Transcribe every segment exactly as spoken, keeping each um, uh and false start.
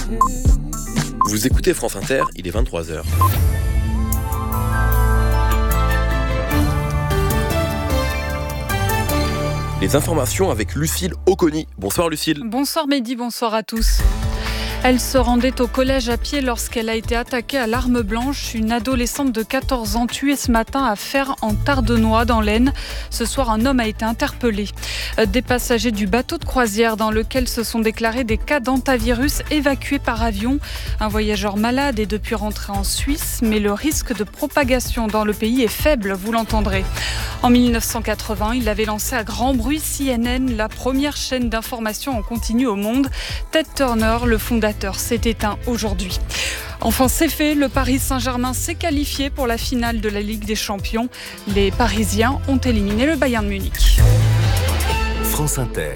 Vous écoutez France Inter, il est vingt-trois heures. Les informations avec Lucille Oconi. Bonsoir Lucille. Bonsoir Mehdi, bonsoir à tous. Elle se rendait au collège à pied lorsqu'elle a été attaquée à l'arme blanche. Une adolescente de quatorze ans tuée ce matin à Fères en Tardenois dans l'Aisne. Ce soir, un homme a été interpellé. Des passagers du bateau de croisière dans lequel se sont déclarés des cas d'hantavirus évacués par avion. Un voyageur malade est depuis rentré en Suisse, mais le risque de propagation dans le pays est faible, vous l'entendrez. En mille neuf cent quatre-vingts, il avait lancé à grand bruit C N N, la première chaîne d'information en continu au monde. Ted Turner, le fondateur, s'est éteint aujourd'hui. Enfin, c'est fait, le Paris Saint-Germain s'est qualifié pour la finale de la Ligue des Champions. Les Parisiens ont éliminé le Bayern Munich. France Inter.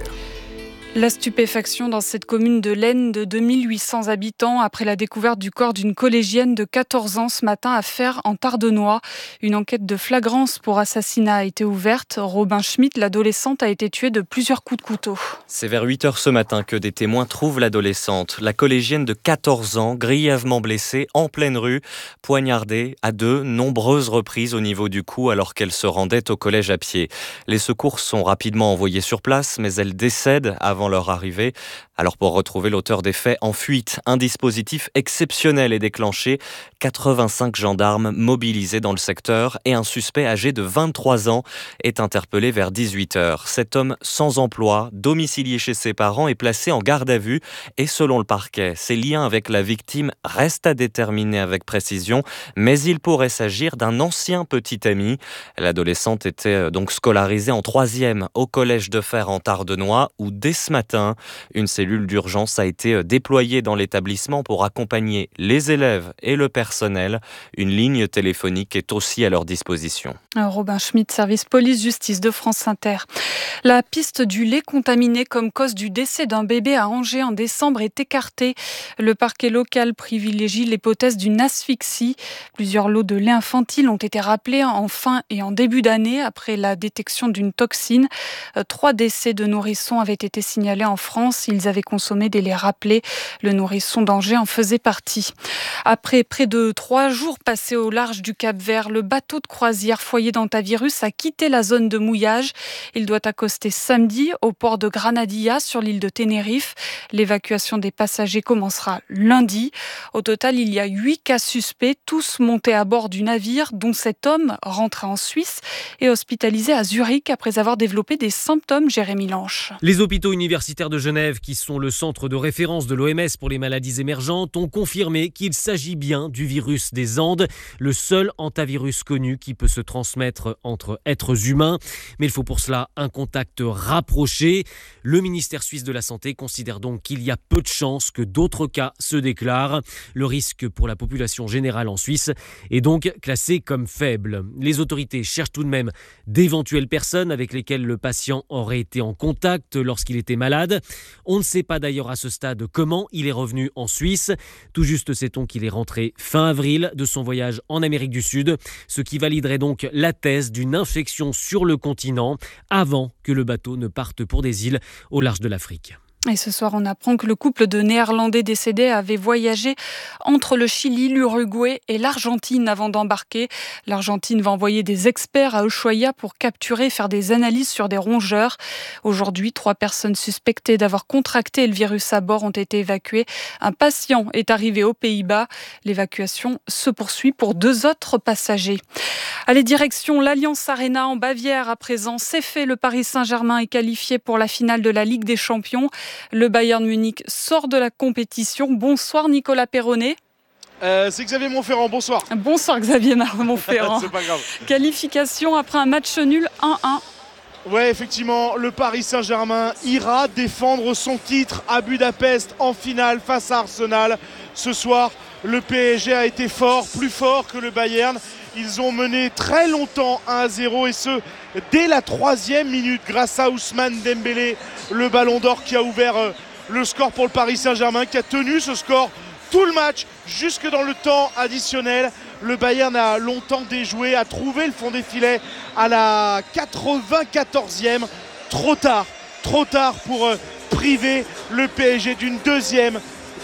La stupéfaction dans cette commune de l'Aisne de deux mille huit cents habitants après la découverte du corps d'une collégienne de quatorze ans ce matin à Fères en Tardenois. Une enquête de flagrance pour assassinat a été ouverte. Robin Schmitt, l'adolescente, a été tuée de plusieurs coups de couteau. C'est vers huit heures ce matin que des témoins trouvent l'adolescente. La collégienne de quatorze ans, grièvement blessée, en pleine rue, poignardée à deux nombreuses reprises au niveau du cou alors qu'elle se rendait au collège à pied. Les secours sont rapidement envoyés sur place, mais elle décède avant leur arrivée. Alors pour retrouver l'auteur des faits en fuite, un dispositif exceptionnel est déclenché. quatre-vingt-cinq gendarmes mobilisés dans le secteur et un suspect âgé de vingt-trois ans est interpellé vers dix-huit heures. Cet homme sans emploi, domicilié chez ses parents, est placé en garde à vue et selon le parquet, ses liens avec la victime restent à déterminer avec précision, mais il pourrait s'agir d'un ancien petit ami. L'adolescente était donc scolarisée en troisième au collège de Fères en Tardenois où dès ce matin, une cellule d'urgence a été déployée dans l'établissement pour accompagner les élèves et le personnel. Une ligne téléphonique est aussi à leur disposition. Robin Schmitt, service police-justice de France Inter. La piste du lait contaminé comme cause du décès d'un bébé à Angers en décembre est écartée. Le parquet local privilégie l'hypothèse d'une asphyxie. Plusieurs lots de lait infantile ont été rappelés en fin et en début d'année après la détection d'une toxine. Trois décès de nourrissons avaient été signalés en France. Ils avaient consommé des laits rappelés. Le nourrisson d'Angers en faisait partie. Après près de trois jours passés au large du Cap-Vert, le bateau de croisière foyer d'hantavirus a quitté la zone de mouillage. Il doit accoster samedi au port de Granadilla sur l'île de Tenerife. L'évacuation des passagers commencera lundi. Au total, il y a huit cas suspects, tous montés à bord du navire, dont cet homme rentré en Suisse et hospitalisé à Zurich après avoir développé des symptômes. Jérémy Lanche. Les hôpitaux universitaires de Genève, qui sont le centre de référence de l'O M S pour les maladies émergentes, ont confirmé qu'il s'agit bien du virus des Andes, le seul hantavirus connu qui peut se transmettre entre êtres humains. Mais il faut pour cela un contact rapproché. Le ministère suisse de la Santé considère donc qu'il y a peu de chances que d'autres cas se déclarent. Le risque pour la population générale en Suisse est donc classé comme faible. Les autorités cherchent tout de même d'éventuelles personnes avec lesquelles le patient aurait été en contact lorsqu'il était malade. On ne sait pas d'ailleurs à ce stade comment il est revenu en Suisse. Tout juste sait-on qu'il est rentré fin avril de son voyage en Amérique du Sud, ce qui validerait donc la thèse d'une infection sur le continent avant que le bateau ne parte pour des îles au large de l'Afrique. Et ce soir, on apprend que le couple de Néerlandais décédés avait voyagé entre le Chili, l'Uruguay et l'Argentine avant d'embarquer. L'Argentine va envoyer des experts à Ushuaia pour capturer et faire des analyses sur des rongeurs. Aujourd'hui, trois personnes suspectées d'avoir contracté le virus à bord ont été évacuées. Un patient est arrivé aux Pays-Bas. L'évacuation se poursuit pour deux autres passagers. Allez, direction l'Allianz Arena en Bavière à présent. C'est fait, le Paris Saint-Germain est qualifié pour la finale de la Ligue des Champions. Le Bayern Munich sort de la compétition. Bonsoir Nicolas Perronnet. Euh, c'est Xavier Monferrand, bonsoir. Bonsoir Xavier Monferrand. C'est pas grave. Qualification après un match nul un un. Ouais, effectivement, le Paris Saint-Germain ira défendre son titre à Budapest en finale face à Arsenal. Ce soir, le P S G a été fort, plus fort que le Bayern. Ils ont mené très longtemps un à zéro et ce, dès la troisième minute grâce à Ousmane Dembélé, le ballon d'or qui a ouvert euh, le score pour le Paris Saint-Germain, qui a tenu ce score tout le match jusque dans le temps additionnel. Le Bayern a longtemps déjoué, a trouvé le fond des filets à la quatre-vingt-quatorzième. Trop tard, trop tard pour euh, priver le P S G d'une deuxième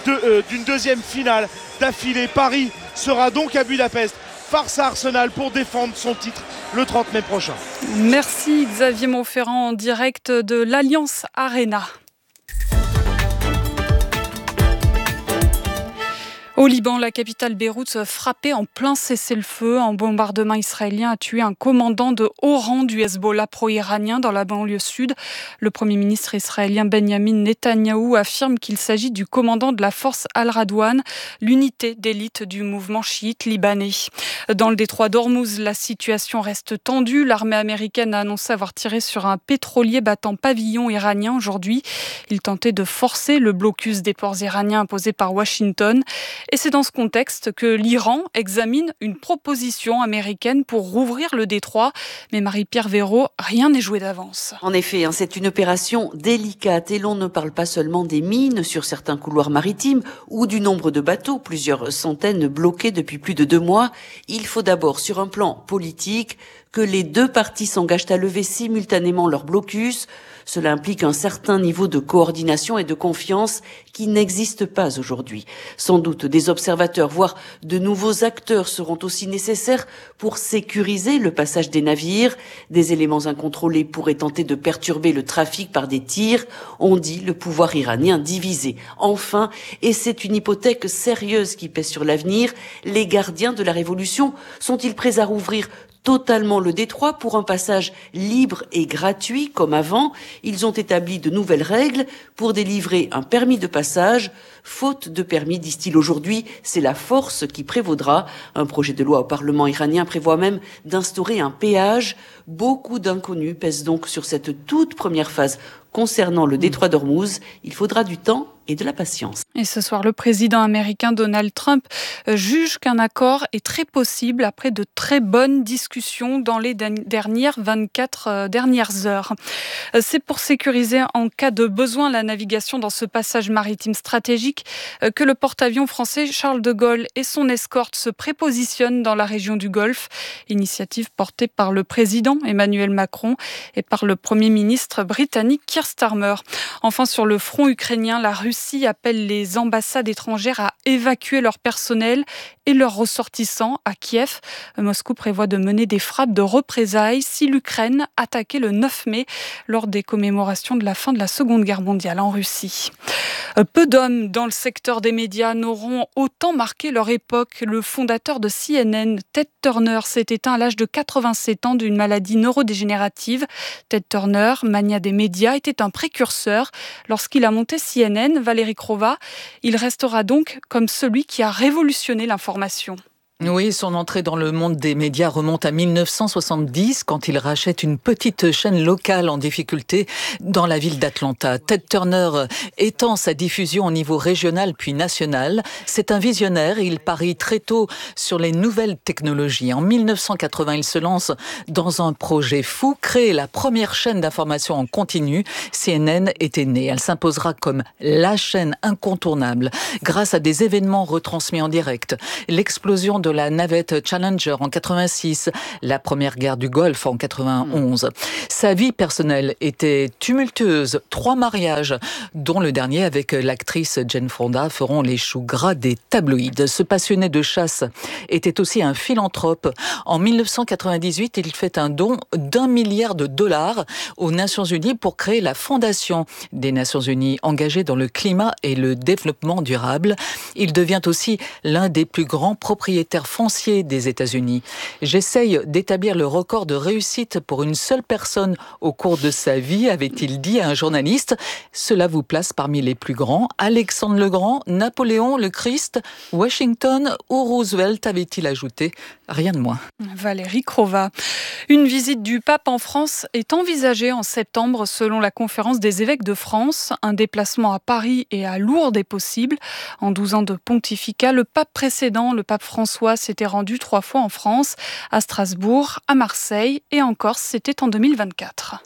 deux, euh, d'une deuxième finale d'affilée. Paris sera donc à Budapest face à Arsenal pour défendre son titre le trente mai prochain. Merci Xavier Montferrand en direct de l'Alliance Arena. Au Liban, la capitale Beyrouth frappée en plein cessez-le-feu. Un bombardement israélien a tué un commandant de haut rang du Hezbollah pro-iranien dans la banlieue sud. Le Premier ministre israélien Benjamin Netanyahou affirme qu'il s'agit du commandant de la force Al-Radwan, l'unité d'élite du mouvement chiite libanais. Dans le détroit d'Ormuz, la situation reste tendue. L'armée américaine a annoncé avoir tiré sur un pétrolier battant pavillon iranien aujourd'hui. Il tentait de forcer le blocus des ports iraniens imposé par Washington. Et c'est dans ce contexte que l'Iran examine une proposition américaine pour rouvrir le détroit. Mais Marie-Pierre Véraud, rien n'est joué d'avance. En effet, c'est une opération délicate et l'on ne parle pas seulement des mines sur certains couloirs maritimes ou du nombre de bateaux, plusieurs centaines bloqués depuis plus de deux mois. Il faut d'abord, sur un plan politique, que les deux parties s'engagent à lever simultanément leur blocus. Cela implique un certain niveau de coordination et de confiance qui n'existe pas aujourd'hui. Sans doute des observateurs, voire de nouveaux acteurs seront aussi nécessaires pour sécuriser le passage des navires. Des éléments incontrôlés pourraient tenter de perturber le trafic par des tirs. On dit le pouvoir iranien divisé. Enfin, et c'est une hypothèque sérieuse qui pèse sur l'avenir, les gardiens de la révolution sont-ils prêts à rouvrir totalement le détroit pour un passage libre et gratuit comme avant? Ils ont établi de nouvelles règles pour délivrer un permis de passage. Faute de permis, disent-ils aujourd'hui, c'est la force qui prévaudra. Un projet de loi au Parlement iranien prévoit même d'instaurer un péage. Beaucoup d'inconnus pèsent donc sur cette toute première phase concernant le détroit d'Ormuz. Il faudra du temps et de la patience. Et ce soir, le président américain Donald Trump juge qu'un accord est très possible après de très bonnes discussions dans les dernières vingt-quatre dernières heures. C'est pour sécuriser en cas de besoin la navigation dans ce passage maritime stratégique que le porte-avions français Charles de Gaulle et son escorte se prépositionnent dans la région du Golfe. Initiative portée par le président Emmanuel Macron et par le Premier ministre britannique Keir Starmer. Enfin, sur le front ukrainien, la Russie appelle les ambassades étrangères à évacuer leur personnel et leurs ressortissants à Kiev. Moscou prévoit de mener des frappes de représailles si l'Ukraine attaquait le neuf mai lors des commémorations de la fin de la Seconde Guerre mondiale en Russie. Peu d'hommes dans le secteur des médias n'auront autant marqué leur époque. Le fondateur de C N N, Ted Turner, s'est éteint à l'âge de quatre-vingt-sept ans d'une maladie neurodégénérative. Ted Turner, mania des médias, était un précurseur. Lorsqu'il a monté C N N, Valérie Crova, il restera donc comme celui qui a révolutionné l'information. Oui, son entrée dans le monde des médias remonte à mille neuf cent soixante-dix, quand il rachète une petite chaîne locale en difficulté dans la ville d'Atlanta. Ted Turner étend sa diffusion au niveau régional puis national. C'est un visionnaire, il parie très tôt sur les nouvelles technologies. En mille neuf cent quatre-vingts, il se lance dans un projet fou, créer la première chaîne d'information en continu. C N N était née. Elle s'imposera comme la chaîne incontournable grâce à des événements retransmis en direct. L'explosion de de la navette Challenger en quatre-vingt-six, la première guerre du Golfe en quatre-vingt-onze. Sa vie personnelle était tumultueuse. Trois mariages, dont le dernier avec l'actrice Jane Fonda, feront les choux gras des tabloïds. Ce passionné de chasse était aussi un philanthrope. En mille neuf cent quatre-vingt-dix-huit, il fait un don d'un milliard de dollars aux Nations Unies pour créer la Fondation des Nations Unies, engagée dans le climat et le développement durable. Il devient aussi l'un des plus grands propriétaires foncier des États-Unis. J'essaye d'établir le record de réussite pour une seule personne au cours de sa vie, avait-il dit à un journaliste. Cela vous place parmi les plus grands. Alexandre le Grand, Napoléon, le Christ, Washington ou Roosevelt, avait-il ajouté. Rien de moins. Valérie Crova. Une visite du pape en France est envisagée en septembre selon la conférence des évêques de France. Un déplacement à Paris et à Lourdes est possible. En douze ans de pontificat, le pape précédent, le pape François, s'était rendu trois fois en France, à Strasbourg, à Marseille et en Corse, c'était en deux mille vingt-quatre.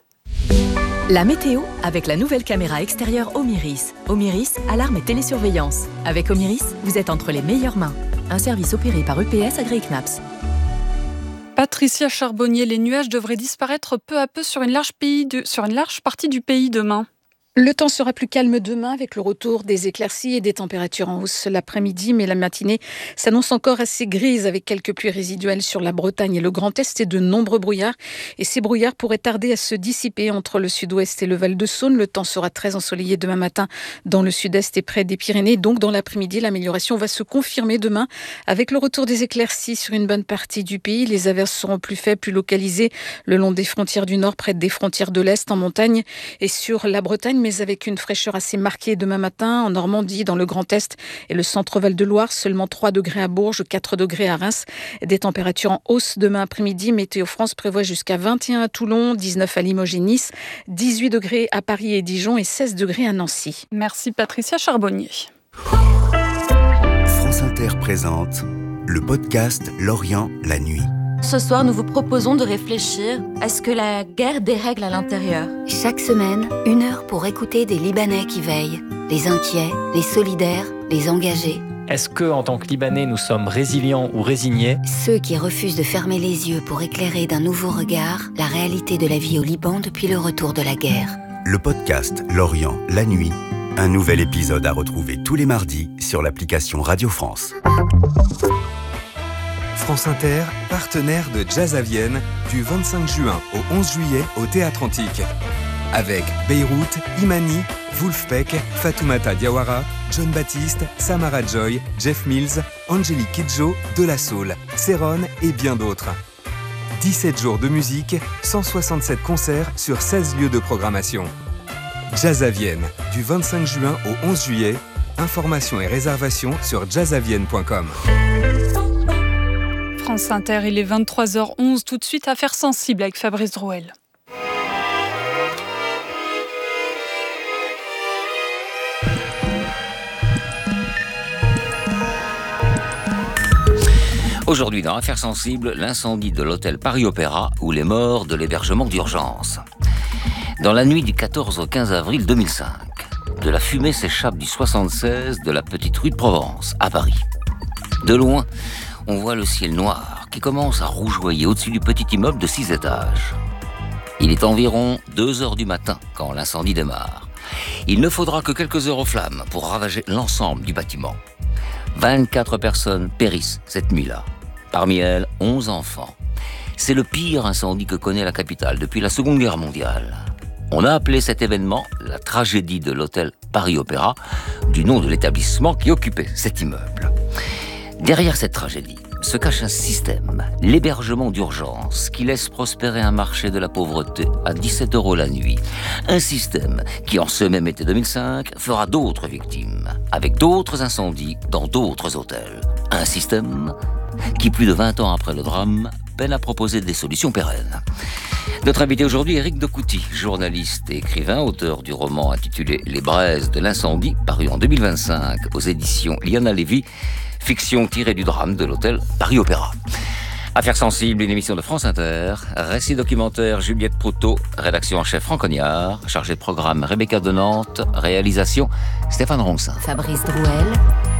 La météo avec la nouvelle caméra extérieure Omiris. Omiris, alarme et télésurveillance. Avec Omiris, vous êtes entre les meilleures mains. Un service opéré par U P S agréé C N A P S. Patricia Charbonnier, les nuages devraient disparaître peu à peu sur une large, pays de, sur une large partie du pays demain. Le temps sera plus calme demain avec le retour des éclaircies et des températures en hausse l'après-midi, mais la matinée s'annonce encore assez grise avec quelques pluies résiduelles sur la Bretagne et le Grand Est et de nombreux brouillards. Et ces brouillards pourraient tarder à se dissiper entre le sud-ouest et le Val-de-Saône. Le temps sera très ensoleillé demain matin dans le sud-est et près des Pyrénées. Donc dans l'après-midi, l'amélioration va se confirmer demain avec le retour des éclaircies sur une bonne partie du pays. Les averses seront plus faibles, plus localisées le long des frontières du nord, près des frontières de l'est, en montagne et sur la Bretagne, mais avec une fraîcheur assez marquée demain matin. En Normandie, dans le Grand Est et le centre Val-de-Loire, seulement trois degrés à Bourges, quatre degrés à Reims. Des températures en hausse demain après-midi. Météo France prévoit jusqu'à vingt et un à Toulon, dix-neuf à Limoges et Nice, dix-huit degrés à Paris et Dijon et seize degrés à Nancy. Merci Patricia Charbonnier. France Inter présente le podcast L'Orient, la nuit. Ce soir, nous vous proposons de réfléchir à ce que la guerre dérègle à l'intérieur. Chaque semaine, une heure pour écouter des Libanais qui veillent. Les inquiets, les solidaires, les engagés. Est-ce que, en tant que Libanais, nous sommes résilients ou résignés ? Ceux qui refusent de fermer les yeux pour éclairer d'un nouveau regard la réalité de la vie au Liban depuis le retour de la guerre. Le podcast L'Orient, la nuit. Un nouvel épisode à retrouver tous les mardis sur l'application Radio France. France Inter, partenaire de Jazz à Vienne, du vingt-cinq juin au onze juillet au Théâtre Antique. Avec Beyrouth, Imani, Wolfpack, Fatoumata Diawara, John Baptiste, Samara Joy, Jeff Mills, Angélique Kidjo, De La Soul, Céron et bien d'autres. dix-sept jours de musique, cent soixante-sept concerts sur seize lieux de programmation. Jazz à Vienne, du vingt-cinq juin au onze juillet. Informations et réservations sur jazz à vienne point com. France Inter, il est vingt-trois heures onze, tout de suite Affaires sensibles avec Fabrice Drouel. Aujourd'hui dans Affaires sensibles, l'incendie de l'hôtel Paris Opéra ou les morts de l'hébergement d'urgence. Dans la nuit du quatorze au quinze avril deux mille cinq, de la fumée s'échappe du soixante-seize de la petite rue de Provence, à Paris. De loin, on voit le ciel noir qui commence à rougeoyer au-dessus du petit immeuble de six étages. Il est environ deux heures du matin quand l'incendie démarre. Il ne faudra que quelques heures aux flammes pour ravager l'ensemble du bâtiment. vingt-quatre personnes périssent cette nuit-là. Parmi elles, onze enfants. C'est le pire incendie que connaît la capitale depuis la Seconde Guerre mondiale. On a appelé cet événement la tragédie de l'hôtel Paris Opéra, du nom de l'établissement qui occupait cet immeuble. Derrière cette tragédie se cache un système, l'hébergement d'urgence, qui laisse prospérer un marché de la pauvreté à dix-sept euros la nuit. Un système qui, en ce même été deux mille cinq, fera d'autres victimes, avec d'autres incendies dans d'autres hôtels. Un système qui, plus de vingt ans après le drame, peine à proposer des solutions pérennes. Notre invité aujourd'hui, Éric de Couty, journaliste et écrivain, auteur du roman intitulé « Les braises de l'incendie », paru en deux mille vingt-cinq aux éditions Liana Lévy, fiction tirée du drame de l'hôtel Paris Opéra. Affaires sensibles, une émission de France Inter, récit documentaire Juliette Proutot, rédaction en chef Franck Cognard, chargé de programme Rebecca de Nantes, réalisation Stéphane Ronsin. Fabrice Drouel.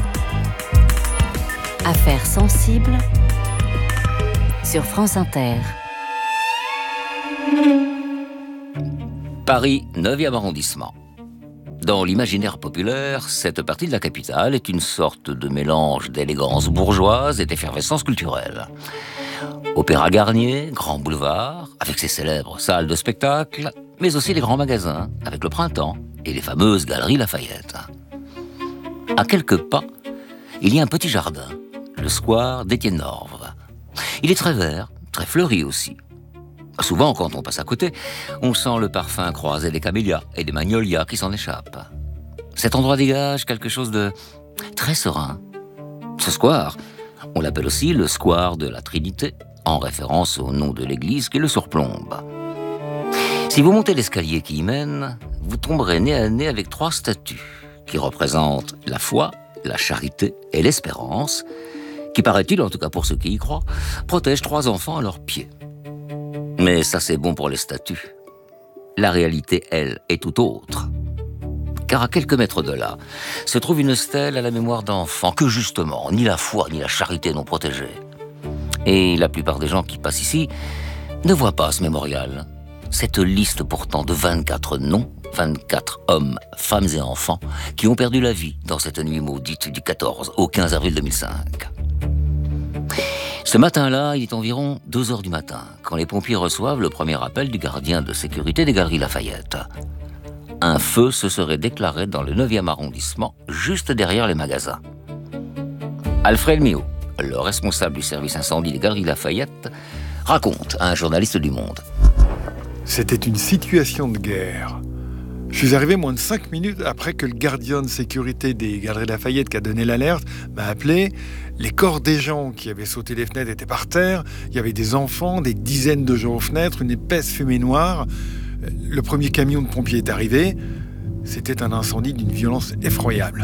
Affaires sensibles sur France Inter. Paris, neuvième arrondissement. Dans l'imaginaire populaire, cette partie de la capitale est une sorte de mélange d'élégance bourgeoise et d'effervescence culturelle. Opéra Garnier, grand boulevard, avec ses célèbres salles de spectacle, mais aussi les grands magasins, avec le Printemps et les fameuses galeries Lafayette. À quelques pas, il y a un petit jardin, le square d'Étienne Norve. Il est très vert, très fleuri aussi. Souvent, quand on passe à côté, on sent le parfum croisé des camélias et des magnolias qui s'en échappent. Cet endroit dégage quelque chose de très serein. Ce square, on l'appelle aussi le square de la Trinité, en référence au nom de l'église qui le surplombe. Si vous montez l'escalier qui y mène, vous tomberez nez à nez avec trois statues qui représentent la foi, la charité et l'espérance, qui, paraît-il, en tout cas pour ceux qui y croient, protègent trois enfants à leurs pieds. Mais ça, c'est bon pour les statues. La réalité, elle, est tout autre. Car à quelques mètres de là, se trouve une stèle à la mémoire d'enfants que, justement, ni la foi ni la charité n'ont protégé. Et la plupart des gens qui passent ici ne voient pas ce mémorial. Cette liste pourtant de vingt-quatre noms vingt-quatre hommes, femmes et enfants qui ont perdu la vie dans cette nuit maudite du quatorze au quinze avril deux mille cinq. Ce matin-là, il est environ deux heures du matin quand les pompiers reçoivent le premier appel du gardien de sécurité des Galeries Lafayette. Un feu se serait déclaré dans le neuvième arrondissement, juste derrière les magasins. Alfred Miot, le responsable du service incendie des Galeries Lafayette, raconte à un journaliste du Monde. C'était une situation de guerre. Je suis arrivé moins de cinq minutes après que le gardien de sécurité des Galeries Lafayette qui a donné l'alerte m'a appelé. Les corps des gens qui avaient sauté les fenêtres étaient par terre. Il y avait des enfants, des dizaines de gens aux fenêtres, une épaisse fumée noire. Le premier camion de pompiers est arrivé. C'était un incendie d'une violence effroyable.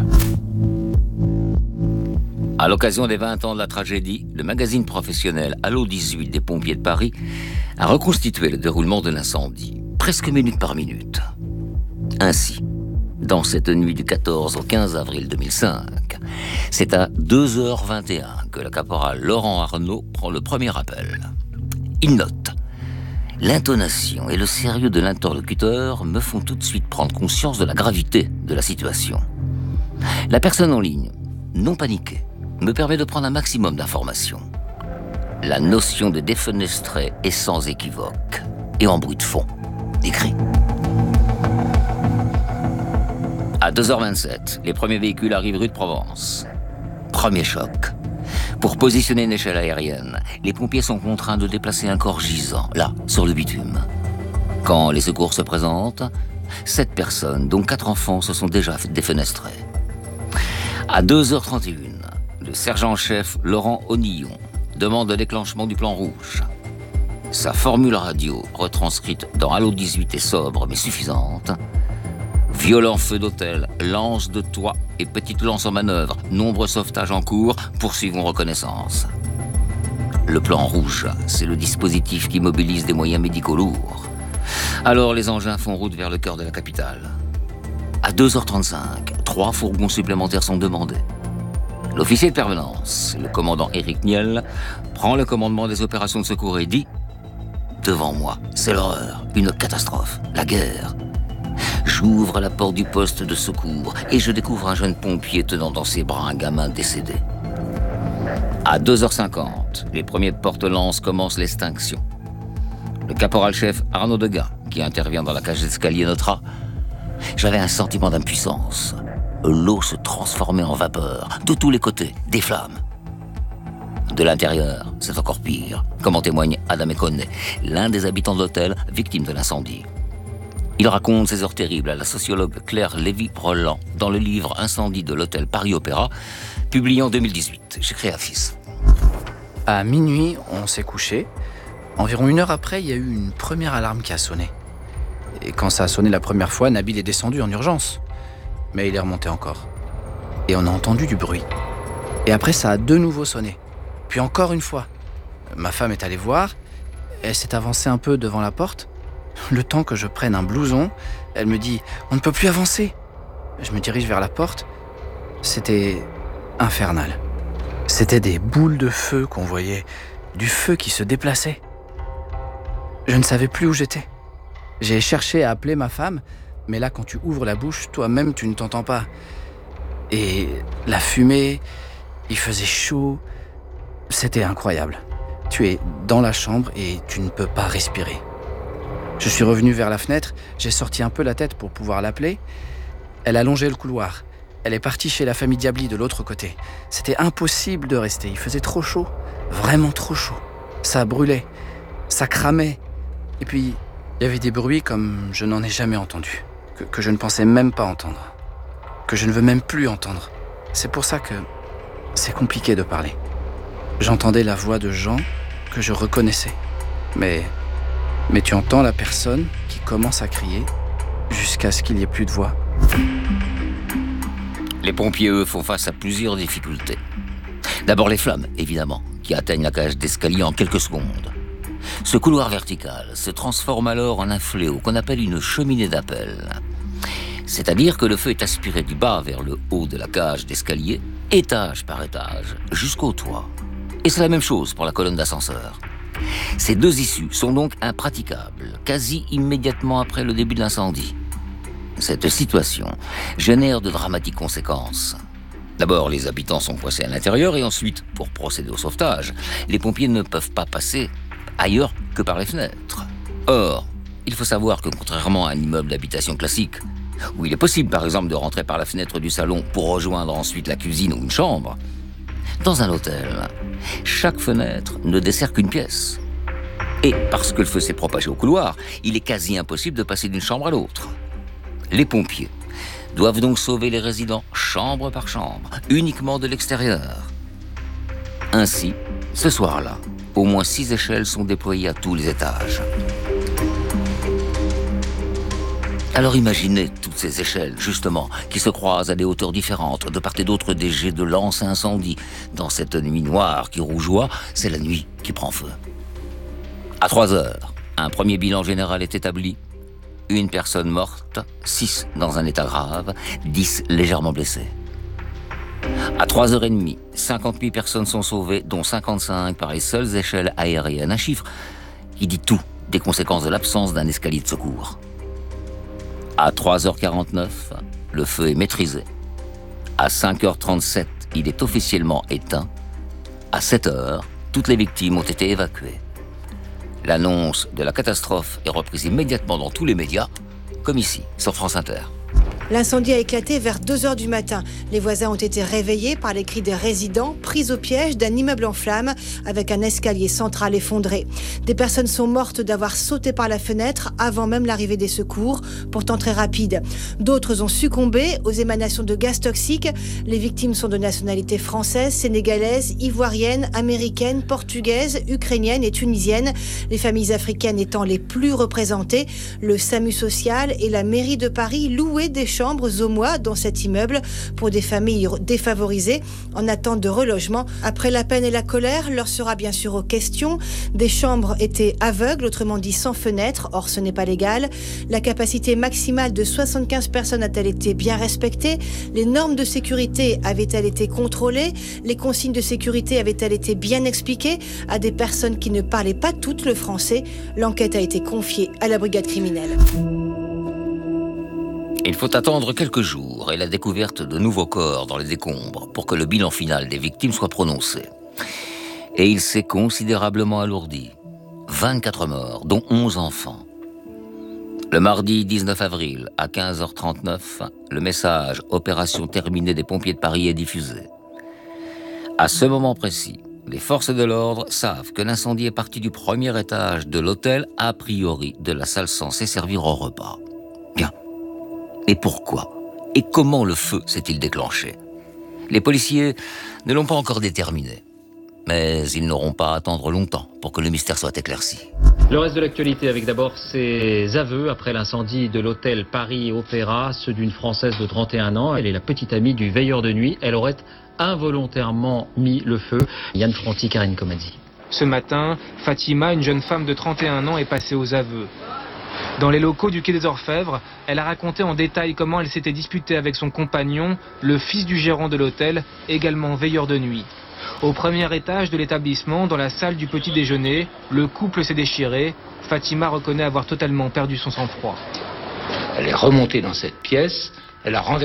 À l'occasion des vingt ans de la tragédie, le magazine professionnel Allo dix-huit des pompiers de Paris a reconstitué le déroulement de l'incendie, presque minute par minute. Ainsi, dans cette nuit du quatorze au quinze avril deux mille cinq, c'est à deux heures vingt et un que le caporal Laurent Arnaud prend le premier appel. Il note « L'intonation et le sérieux de l'interlocuteur me font tout de suite prendre conscience de la gravité de la situation. La personne en ligne, non paniquée, me permet de prendre un maximum d'informations. La notion de défenestré est sans équivoque et en bruit de fond, des cris. » À deux heures vingt-sept, les premiers véhicules arrivent rue de Provence. Premier choc. Pour positionner une échelle aérienne, les pompiers sont contraints de déplacer un corps gisant, là, sur le bitume. Quand les secours se présentent, sept personnes, dont quatre enfants, se sont déjà défenestrées. À deux heures trente et une, le sergent-chef Laurent Onillon demande le déclenchement du plan rouge. Sa formule radio, retranscrite dans Allo dix-huit, est sobre mais suffisante. Violent feu d'hôtel, lance de toit et petite lance en manœuvre, nombreux sauvetages en cours, poursuivons reconnaissance. Le plan rouge, c'est le dispositif qui mobilise des moyens médicaux lourds. Alors les engins font route vers le cœur de la capitale. À deux heures trente-cinq, trois fourgons supplémentaires sont demandés. L'officier de permanence, le commandant Éric Niel, prend le commandement des opérations de secours et dit « Devant moi, c'est l'horreur, une catastrophe, la guerre. » J'ouvre la porte du poste de secours et je découvre un jeune pompier tenant dans ses bras un gamin décédé. À deux heures cinquante, les premiers porte-lances commencent l'extinction. Le caporal-chef Arnaud Degas, qui intervient dans la cage d'escalier, notera « J'avais un sentiment d'impuissance. L'eau se transformait en vapeur, de tous les côtés, des flammes. » De l'intérieur, c'est encore pire, comme en témoigne Adam Econnet, l'un des habitants de l'hôtel, victime de l'incendie. Il raconte ces heures terribles à la sociologue Claire Lévy-Roland dans le livre « Incendie de l'hôtel Paris-Opéra », publié en deux mille dix-huit chez Créafis. À minuit, on s'est couché. Environ une heure après, il y a eu une première alarme qui a sonné. Et quand ça a sonné la première fois, Nabil est descendu en urgence. Mais il est remonté encore. Et on a entendu du bruit. Et après, ça a de nouveau sonné. Puis encore une fois. Ma femme est allée voir. Elle s'est avancée un peu devant la porte. Le temps que je prenne un blouson, elle me dit « On ne peut plus avancer !» Je me dirige vers la porte. C'était infernal. C'était des boules de feu qu'on voyait, du feu qui se déplaçait. Je ne savais plus où j'étais. J'ai cherché à appeler ma femme, mais là, quand tu ouvres la bouche, toi-même, tu ne t'entends pas. Et la fumée, il faisait chaud. C'était incroyable. Tu es dans la chambre et tu ne peux pas respirer. Je suis revenu vers la fenêtre, j'ai sorti un peu la tête pour pouvoir l'appeler. Elle a longé le couloir. Elle est partie chez la famille Diabli de l'autre côté. C'était impossible de rester, il faisait trop chaud. Vraiment trop chaud. Ça brûlait, ça cramait. Et puis, il y avait des bruits comme je n'en ai jamais entendu. Que, que je ne pensais même pas entendre. Que je ne veux même plus entendre. C'est pour ça que c'est compliqué de parler. J'entendais la voix de gens que je reconnaissais. Mais... Mais tu entends la personne qui commence à crier jusqu'à ce qu'il n'y ait plus de voix. Les pompiers, eux, font face à plusieurs difficultés. D'abord les flammes, évidemment, qui atteignent la cage d'escalier en quelques secondes. Ce couloir vertical se transforme alors en un fléau qu'on appelle une cheminée d'appel. C'est-à-dire que le feu est aspiré du bas vers le haut de la cage d'escalier, étage par étage, jusqu'au toit. Et c'est la même chose pour la colonne d'ascenseur. Ces deux issues sont donc impraticables, quasi immédiatement après le début de l'incendie. Cette situation génère de dramatiques conséquences. D'abord, les habitants sont coincés à l'intérieur et ensuite, pour procéder au sauvetage, les pompiers ne peuvent pas passer ailleurs que par les fenêtres. Or, il faut savoir que contrairement à un immeuble d'habitation classique, où il est possible par exemple de rentrer par la fenêtre du salon pour rejoindre ensuite la cuisine ou une chambre, dans un hôtel, chaque fenêtre ne dessert qu'une pièce. Et parce que le feu s'est propagé au couloir, il est quasi impossible de passer d'une chambre à l'autre. Les pompiers doivent donc sauver les résidents chambre par chambre, uniquement de l'extérieur. Ainsi, ce soir-là, au moins six échelles sont déployées à tous les étages. Alors imaginez toutes ces échelles, justement, qui se croisent à des hauteurs différentes, de part et d'autre des jets de lance à incendie. Dans cette nuit noire qui rougeoie, c'est la nuit qui prend feu. À trois heures, un premier bilan général est établi. Une personne morte, six dans un état grave, dix légèrement blessés. À trois heures trente, cinquante-huit personnes sont sauvées, dont cinquante-cinq par les seules échelles aériennes. Un chiffre qui dit tout des conséquences de l'absence d'un escalier de secours. À trois heures quarante-neuf, le feu est maîtrisé. À cinq heures trente-sept, il est officiellement éteint. À sept heures, toutes les victimes ont été évacuées. L'annonce de la catastrophe est reprise immédiatement dans tous les médias, comme ici, sur France Inter. L'incendie a éclaté vers deux heures du matin. Les voisins ont été réveillés par les cris des résidents, pris au piège d'un immeuble en flammes avec un escalier central effondré. Des personnes sont mortes d'avoir sauté par la fenêtre avant même l'arrivée des secours, pourtant très rapide. D'autres ont succombé aux émanations de gaz toxiques. Les victimes sont de nationalité française, sénégalaise, ivoirienne, américaine, portugaise, ukrainienne et tunisienne. Les familles africaines étant les plus représentées. Le SAMU social et la mairie de Paris louaient des chambres au mois dans cet immeuble pour des familles défavorisées en attente de relogement. Après la peine et la colère, leur sera bien sûr aux questions. Des chambres étaient aveugles, autrement dit sans fenêtre, or ce n'est pas légal. La capacité maximale de soixante-quinze personnes a-t-elle été bien respectée? Les normes de sécurité avaient-elles été contrôlées? Les consignes de sécurité avaient-elles été bien expliquées à des personnes qui ne parlaient pas toutes le français? L'enquête a été confiée à la brigade criminelle. Il faut attendre quelques jours et la découverte de nouveaux corps dans les décombres pour que le bilan final des victimes soit prononcé. Et il s'est considérablement alourdi. vingt-quatre morts, dont onze enfants. Le mardi dix-neuf avril, à quinze heures trente-neuf, le message « Opération terminée des pompiers de Paris » est diffusé. À ce moment précis, les forces de l'ordre savent que l'incendie est parti du premier étage de l'hôtel, a priori de la salle censée servir au repas. Bien. Et pourquoi? Et comment le feu s'est-il déclenché? Les policiers ne l'ont pas encore déterminé. Mais ils n'auront pas à attendre longtemps pour que le mystère soit éclairci. Le reste de l'actualité avec d'abord ses aveux après l'incendie de l'hôtel Paris Opéra, ceux d'une Française de trente et un ans. Elle est la petite amie du veilleur de nuit. Elle aurait involontairement mis le feu. Yann Franti, Karine Comazzi. Ce matin, Fatima, une jeune femme de trente et un ans, est passée aux aveux. Dans les locaux du Quai des Orfèvres, elle a raconté en détail comment elle s'était disputée avec son compagnon, le fils du gérant de l'hôtel, également veilleur de nuit. Au premier étage de l'établissement, dans la salle du petit déjeuner, le couple s'est déchiré. Fatima reconnaît avoir totalement perdu son sang-froid. Elle est remontée dans cette pièce, elle a renversé